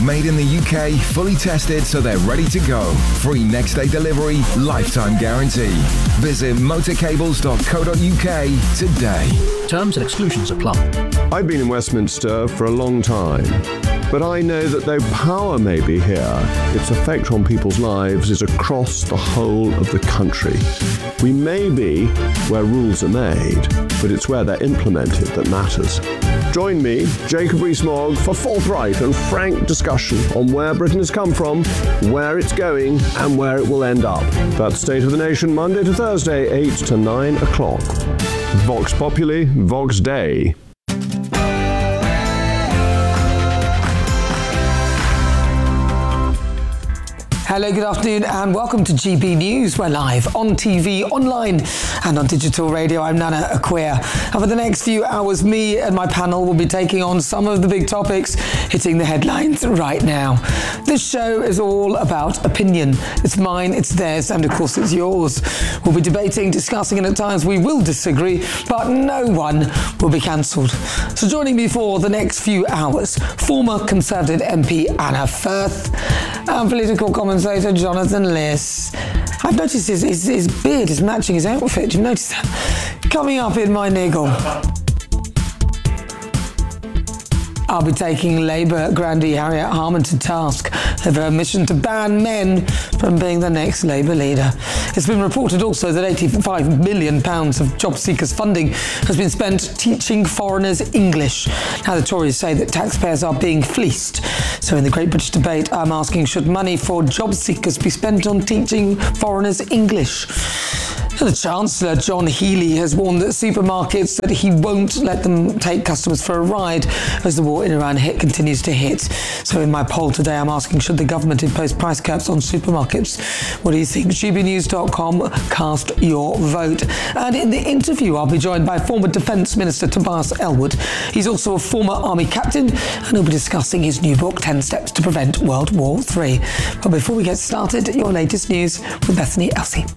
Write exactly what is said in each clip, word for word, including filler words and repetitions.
Made in the U K, fully tested so they're ready to go. Free next day delivery, lifetime guarantee. Visit motorcables dot co dot uk today. Terms and exclusions apply. I've been in Westminster for a long time, but I know that though power may be here, its effect on people's lives is across the whole of the country. We may be where rules are made, but it's where they're implemented that matters. Join me, Jacob Rees-Mogg, for forthright and frank discussion on where Britain has come from, where it's going, and where it will end up. That's State of the Nation, Monday to Thursday, eight to nine o'clock. Vox Populi, Vox Dei. Hello, good afternoon and welcome to G B News. We're live on T V, online and on digital radio. I'm Nana Acquia. And for the next few hours, me and my panel will be taking on some of the big topics hitting the headlines right now. This show is all about opinion. It's mine, it's theirs, and of course it's yours. We'll be debating, discussing, and at times we will disagree, but no one will be cancelled. So joining me for the next few hours, former Conservative M P Anna Firth and political commentator Jonathan Liss. I've noticed his, his, his beard is matching his outfit. Do you notice that? Coming up in my niggle, I'll be taking Labour grandee Harriet Harman to task over her mission to ban men from being the next Labour leader. It's been reported also that eighty-five million pounds of job seekers funding has been spent teaching foreigners English. Now the Tories say that taxpayers are being fleeced. So in the Great British Debate, I'm asking, should money for job seekers be spent on teaching foreigners English? The Chancellor, John Healey, has warned that supermarkets that he won't let them take customers for a ride as the war in Iran hit continues to hit. So in my poll today, I'm asking, should the government impose price caps on supermarkets? What do you think? G B news dot com, cast your vote. And in the interview, I'll be joined by former Defence Minister Tobias Ellwood. He's also a former Army captain, and he'll be discussing his new book, ten steps to Prevent World War Three. But before we get started, your latest news with Bethany Elsey.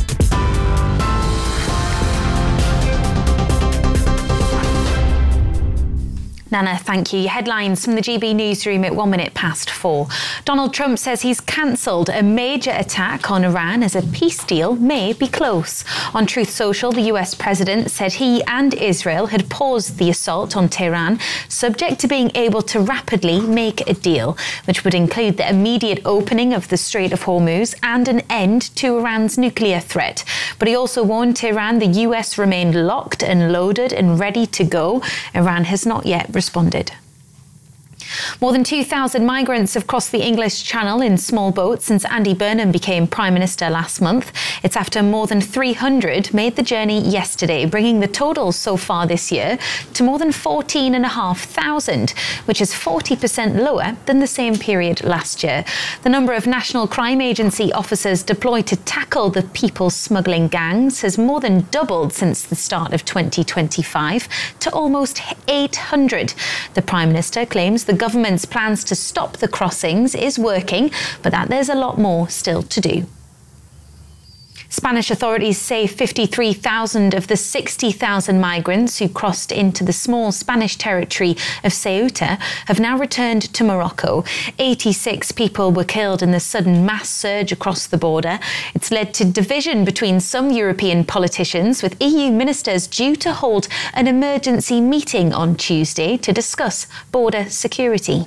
Nana, thank you. Your headlines from the G B newsroom at one minute past four. Donald Trump says he's cancelled a major attack on Iran as a peace deal may be close. On Truth Social, the U S president said he and Israel had paused the assault on Tehran, subject to being able to rapidly make a deal, which would include the immediate opening of the Strait of Hormuz and an end to Iran's nuclear threat. But he also warned Tehran the U S remained locked and loaded and ready to go. Iran has not yet responded. More than two thousand migrants have crossed the English Channel in small boats since Andy Burnham became Prime Minister last month. It's after more than three hundred made the journey yesterday, bringing the total so far this year to more than fourteen thousand five hundred, which is forty percent lower than the same period last year. The number of National Crime Agency officers deployed to tackle the people smuggling gangs has more than doubled since the start of twenty twenty-five to almost eight hundred. The Prime Minister claims the government's plans to stop the crossings is working, but that there's a lot more still to do. Spanish authorities say fifty-three thousand of the sixty thousand migrants who crossed into the small Spanish territory of Ceuta have now returned to Morocco. eighty-six people were killed in the sudden mass surge across the border. It's led to division between some European politicians, with E U ministers due to hold an emergency meeting on Tuesday to discuss border security.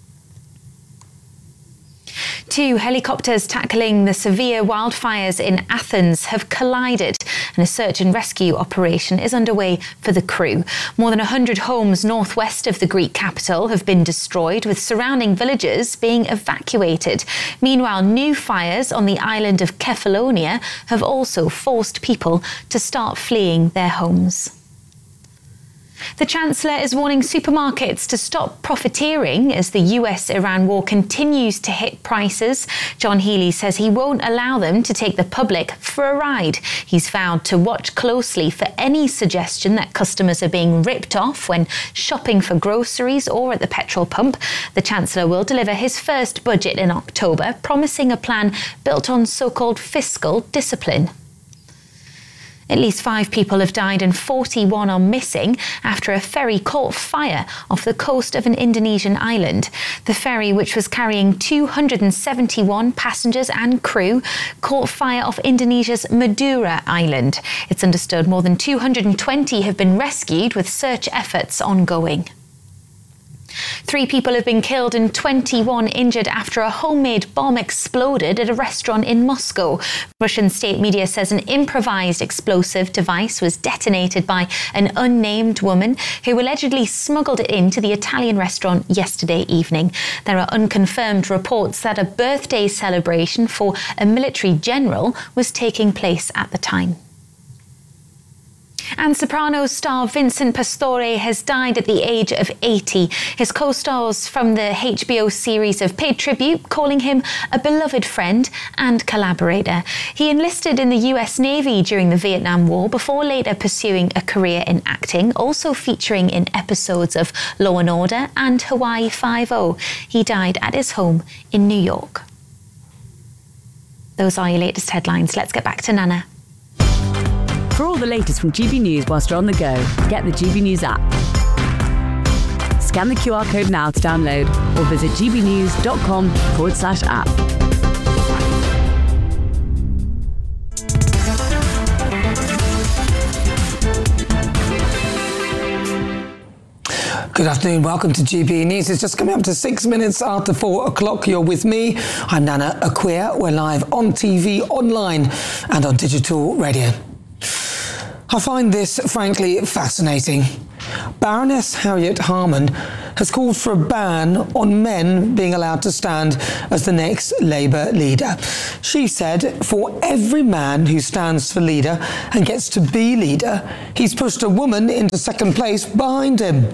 Two helicopters tackling the severe wildfires in Athens have collided, and a search and rescue operation is underway for the crew. More than one hundred homes northwest of the Greek capital have been destroyed, with surrounding villages being evacuated. Meanwhile, new fires on the island of Kefalonia have also forced people to start fleeing their homes. The Chancellor is warning supermarkets to stop profiteering as the U S Iran war continues to hit prices. John Healey says he won't allow them to take the public for a ride. He's vowed to watch closely for any suggestion that customers are being ripped off when shopping for groceries or at the petrol pump. The Chancellor will deliver his first budget in October, promising a plan built on so-called fiscal discipline. At least five people have died and forty-one are missing after a ferry caught fire off the coast of an Indonesian island. The ferry, which was carrying two hundred seventy-one passengers and crew, caught fire off Indonesia's Madura Island. It's understood more than two hundred twenty have been rescued, with search efforts ongoing. Three people have been killed and twenty-one injured after a homemade bomb exploded at a restaurant in Moscow. Russian state media says an improvised explosive device was detonated by an unnamed woman who allegedly smuggled it into the Italian restaurant yesterday evening. There are unconfirmed reports that a birthday celebration for a military general was taking place at the time. And Sopranos star Vincent Pastore has died at the age of eighty. His co-stars from the H B O series have paid tribute, calling him a beloved friend and collaborator. He enlisted in the U S Navy during the Vietnam War before later pursuing a career in acting, also featuring in episodes of Law and Order and Hawaii Five-O. He died at his home in New York. Those are your latest headlines. Let's get back to Nana. For all the latest from G B News whilst you're on the go, get the G B News app. Scan the Q R code now to download or visit gbnews.com forward slash app. Good afternoon, welcome to G B News. It's just coming up to six minutes after four o'clock. You're with me. I'm Nana Akua. We're live on T V, online and on digital radio. I find this, frankly, fascinating. Baroness Harriet Harman has called for a ban on men being allowed to stand as the next Labour leader. She said, for every man who stands for leader and gets to be leader, he's pushed a woman into second place behind him.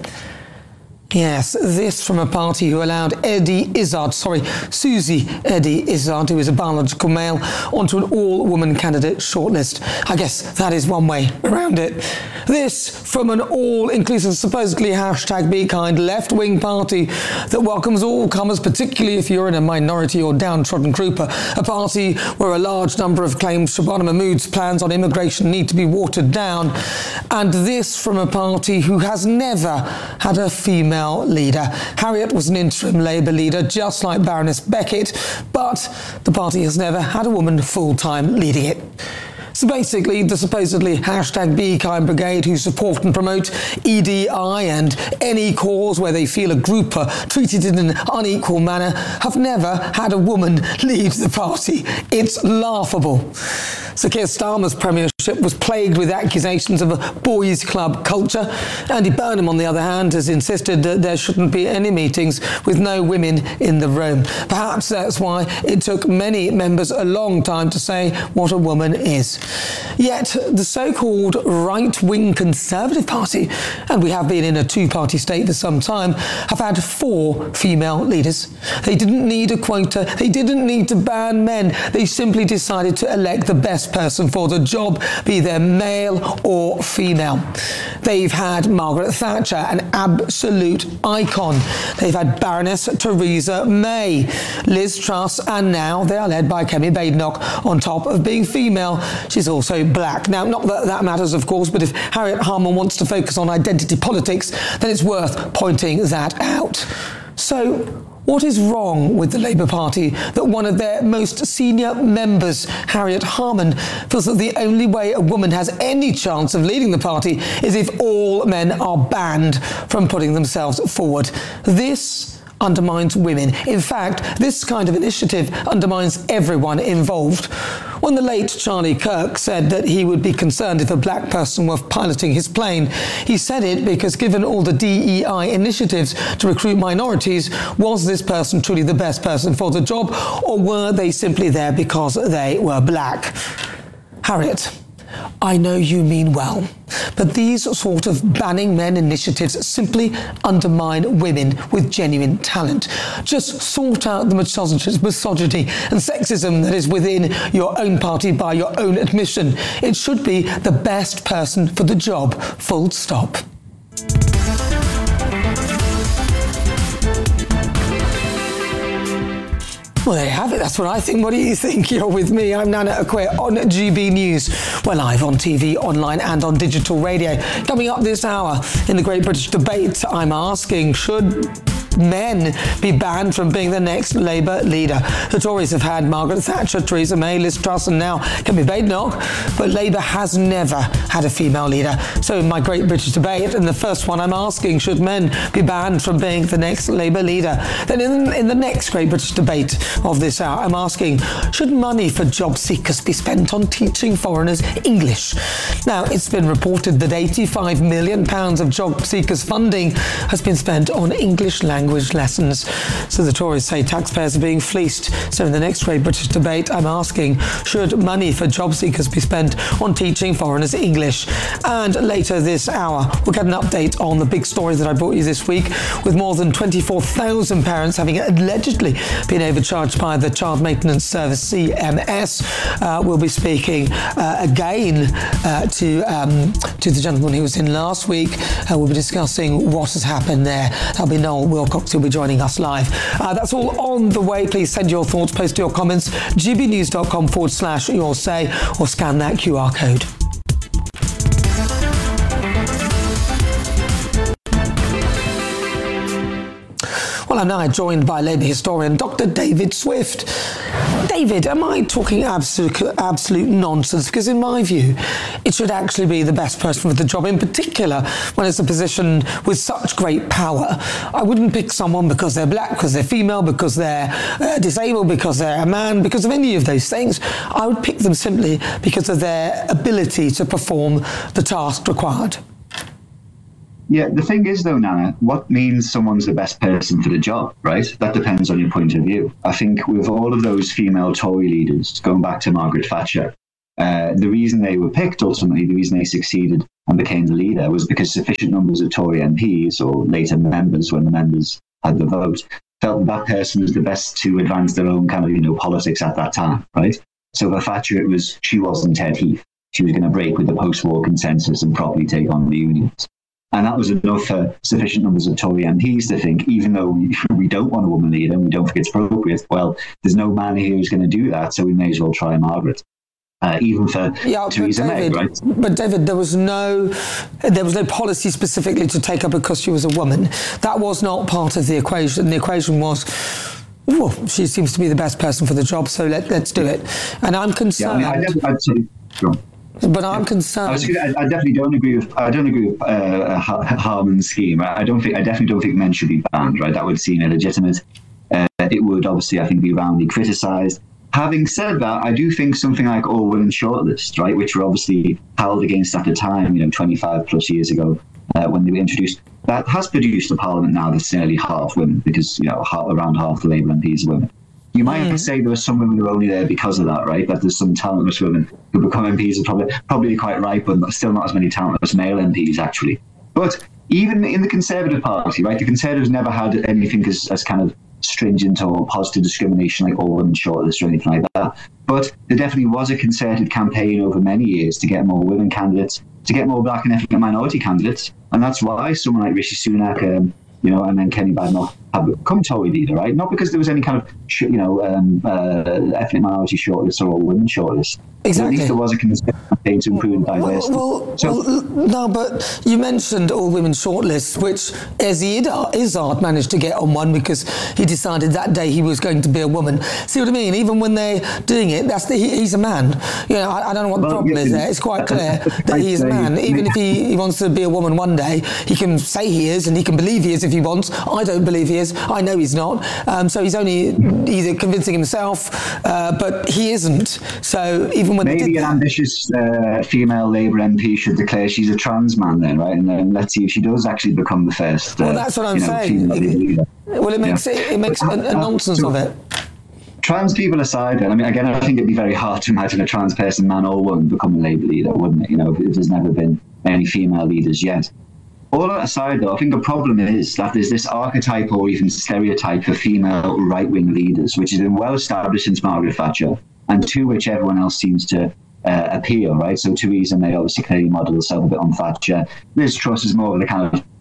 Yes, this from a party who allowed Eddie Izzard, sorry, Susie Eddie Izzard, who is a biological male, onto an all-woman candidate shortlist. I guess that is one way around it. This from an all-inclusive, supposedly hashtag Be Kind left-wing party that welcomes all comers, particularly if you're in a minority or downtrodden group, a party where a large number of claims Shabana Mahmood's plans on immigration need to be watered down. And this from a party who has never had a female leader. Harriet was an interim Labour leader, just like Baroness Beckett, but the party has never had a woman full-time leading it. So basically, the supposedly hashtag Be Kind Brigade, who support and promote E D I and any cause where they feel a group are treated in an unequal manner, have never had a woman lead the party. It's laughable. Sir Keir Starmer's premiership was plagued with accusations of a boys' club culture. Andy Burnham, on the other hand, has insisted that there shouldn't be any meetings with no women in the room. Perhaps that's why it took many members a long time to say what a woman is. Yet the so-called right-wing Conservative Party, and we have been in a two-party state for some time, have had four female leaders. They didn't need a quota. They didn't need to ban men. They simply decided to elect the best person for the job, be they male or female. They've had Margaret Thatcher, an absolute icon. They've had Baroness Theresa May, Liz Truss, and now they are led by Kemi Badenoch. On top of being female, she's also black. Now, not that that matters, of course, but if Harriet Harman wants to focus on identity politics, then it's worth pointing that out. So, what is wrong with the Labour Party that one of their most senior members, Harriet Harman, feels that the only way a woman has any chance of leading the party is if all men are banned from putting themselves forward? This undermines women. In fact, this kind of initiative undermines everyone involved. When the late Charlie Kirk said that he would be concerned if a black person were piloting his plane, he said it because given all the D E I initiatives to recruit minorities, was this person truly the best person for the job, or were they simply there because they were black? Harriet, I know you mean well, but these sort of banning men initiatives simply undermine women with genuine talent. Just sort out the misogyny and sexism that is within your own party by your own admission. It should be the best person for the job, full stop. Well, there you have it. That's what I think. What do you think? You're with me. I'm Nana Akua on G B News. We're live on T V, online and on digital radio. Coming up this hour in the Great British Debate, I'm asking, should men be banned from being the next Labour leader? The Tories have had Margaret Thatcher, Theresa May, Liz Truss and now Kemi Badenoch, but Labour has never had a female leader. So in my Great British Debate, and the first one I'm asking, should men be banned from being the next Labour leader? Then in, in the next Great British Debate of this hour, I'm asking, should money for job seekers be spent on teaching foreigners English? Now, it's been reported that eighty-five million pounds of job seekers funding has been spent on English language language lessons. So the Tories say taxpayers are being fleeced. So in the next Great British Debate, I'm asking, should money for job seekers be spent on teaching foreigners English? And later this hour, we'll get an update on the big story that I brought you this week, with more than twenty-four thousand parents having allegedly been overcharged by the Child Maintenance Service, C M S. Uh, we'll be speaking uh, again uh, to, um, to the gentleman who was in last week. Uh, we'll be discussing what has happened there. That'll be Noel Wilcox. He'll be joining us live. Uh, that's all on the way. Please send your thoughts, post your comments, gbnews.com forward slash your say, or scan that Q R code. Well, I'm now joined by Labour historian Doctor David Swift. David, am I talking absolute, absolute nonsense? Because in my view, it should actually be the best person for the job, in particular when it's a position with such great power. I wouldn't pick someone because they're black, because they're female, because they're uh, disabled, because they're a man, because of any of those things. I would pick them simply because of their ability to perform the task required. Yeah, the thing is, though, Nana, what means someone's the best person for the job, right? That depends on your point of view. I think with all of those female Tory leaders, going back to Margaret Thatcher, uh, the reason they were picked, ultimately, the reason they succeeded and became the leader was because sufficient numbers of Tory M Ps, or later members, when the members had the vote, felt that that person was the best to advance their own kind of, you know, politics at that time, right? So for Thatcher, it was, she wasn't Ted Heath. She was going to break with the post-war consensus and properly take on the unions. And that was enough for sufficient numbers of Tory M Ps to think, even though we, we don't want a woman leader and we don't think it's appropriate, well, there's no man here who's going to do that, so we may as well try Margaret. Uh, even for yeah, Theresa May, right? But David, there was no, there was no policy specifically to take her because she was a woman. That was not part of the equation. The equation was, well, she seems to be the best person for the job, so let, let's do it. And I'm concerned. Yeah, I mean, I I'd say, sure. But I'm concerned. I, was, I, I definitely don't agree with. I don't agree with uh, Harman's scheme. I don't think. I definitely don't think men should be banned. Right, that would seem illegitimate. Uh, it would obviously, I think, be roundly criticised. Having said that, I do think something like all women shortlists, right, which were obviously held against at the time, you know, twenty-five plus years ago, uh, when they were introduced, that has produced a parliament now that's nearly half women, because you know half, around half the Labour M Ps are women. You might mm. have to say there were some women who are only there because of that, right? That there's some talentless women who become M Ps are probably probably quite right, but still not as many talentless male M Ps, actually. But even in the Conservative Party, right, the Conservatives never had anything as, as kind of stringent or positive discrimination like all women shortlists or anything like that. But there definitely was a concerted campaign over many years to get more women candidates, to get more black and ethnic minority candidates. And that's why someone like Rishi Sunak, um, you know, and then Kemi Badenoch have become Tory leader, right? Not because there was any kind of, you know, um, uh, ethnic minority shortlist or all women shortlist. Exactly. At least there was a campaign to improve diversity. Well, well, so, well, no, but you mentioned all women shortlists, which Ezi Izzard managed to get on one because he decided that day he was going to be a woman. See what I mean? Even when they're doing it, that's the, he, he's a man. You know, I, I don't know what the well, problem yeah, is there. It's quite clear that he is a man. Even if he, he wants to be a woman one day, he can say he is and he can believe he is if he wants. I don't believe he is. I know he's not. Um, so he's only either convincing himself, uh, but he isn't. So even when maybe an that, ambitious uh, female Labour M P should declare she's a trans man then, right? And then let's see if she does actually become the first. Uh, well, that's what I'm you know, saying. It, well, it makes yeah. it, it makes a, a nonsense so, of it. Trans people aside, then, I mean, again, I think it'd be very hard to imagine a trans person, man or woman, become a Labour leader, wouldn't it? You know, if, if there's never been any female leaders yet. All that aside, though, I think the problem is that there's this archetype or even stereotype for female right-wing leaders, which has been well established since Margaret Thatcher, and to which everyone else seems to uh, appeal, right? So Theresa May obviously clearly modelled herself a bit on Thatcher. Liz Truss is more of the kind of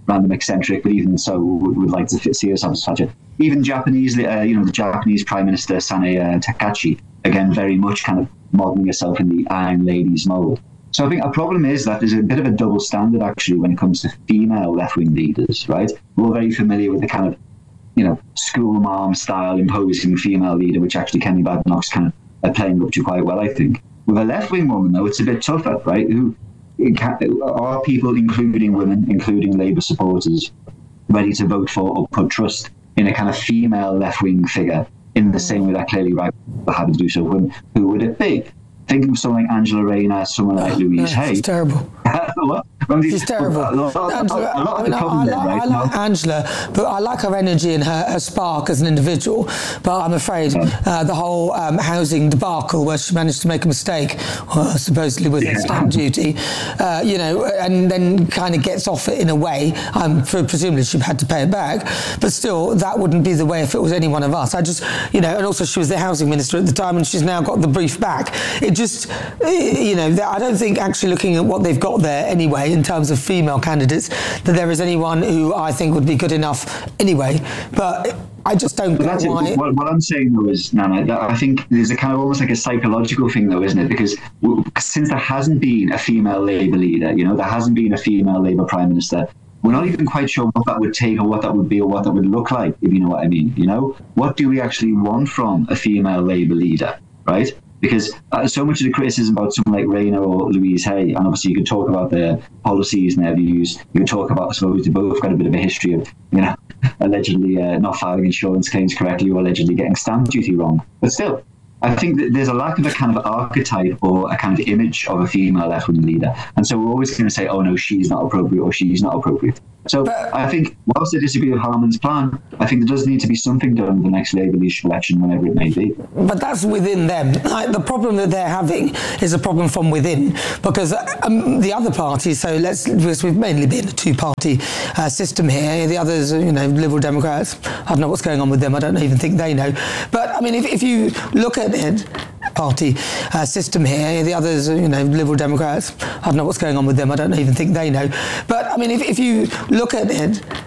random eccentric, but even so, would, would like to see herself as Thatcher. Even Japanese, uh, you know, the Japanese Prime Minister Sanae uh, Takahashi, again, very much kind of modelling herself in the Iron Ladies mould. So I think our problem is that there's a bit of a double standard, actually, when it comes to female left-wing leaders, right? We're all very familiar with the kind of, you know, school mom style imposing female leader, which actually Kenny Badenoch's kind of uh, playing up to quite well, I think. With a left-wing woman, though, it's a bit tougher, right? Who are people, including women, including Labour supporters, ready to vote for or put trust in a kind of female left-wing figure in the same way that clearly right people happen to do so? Who, who would it be? Thinking of someone like Angela Rayner, someone like Louise yeah, Hay. She's terrible. What? She's terrible. A lot, Angela, a lot of the problem I, there, right? I like Angela, but I like her energy and her, her spark as an individual. But I'm afraid yeah. uh, the whole um, housing debacle where she managed to make a mistake, uh, supposedly with yeah. stamp duty, uh, you know, and then kind of gets off it in a way. Um, for, presumably she had to pay it back, but still, that wouldn't be the way if it was any one of us. I just, you know, and also she was the housing minister at the time, and she's now got the brief back. It just, you know, I don't think actually looking at what they've got there anyway in terms of female candidates that there is anyone who I think would be good enough anyway. But I just don't know why. What, what I'm saying though is, Nana, that I think there's a kind of almost like a psychological thing though, isn't it? Because since there hasn't been a female Labour leader, you know, there hasn't been a female Labour Prime Minister, we're not even quite sure what that would take or what that would be or what that would look like, if you know what I mean. You know, what do we actually want from a female Labour leader, right? Because uh, so much of the criticism about someone like Rayner or Louise Hay, and obviously you could talk about their policies and their views. You could talk about, I suppose, they both got a bit of a history of, you know, allegedly uh, not filing insurance claims correctly or allegedly getting stamp duty wrong. But still, I think that there's a lack of a kind of archetype or a kind of image of a female left-wing leader. And so we're always going to say, oh no, she's not appropriate or she's not appropriate. So but, I think, whilst I disagree with Harman's plan, I think there does need to be something done with the next Labour leadership election, whenever it may be. But that's within them. Like, the problem that they're having is a problem from within, because um, the other parties, so let's, we've mainly been a two-party uh, system here. The others, you know, Liberal Democrats, I don't know what's going on with them. I don't even think they know. But, I mean, if, if you look at it, party uh, system here. The others, you know, Liberal Democrats, I don't know what's going on with them. I don't even think they know. But, I mean, if, if you look at it,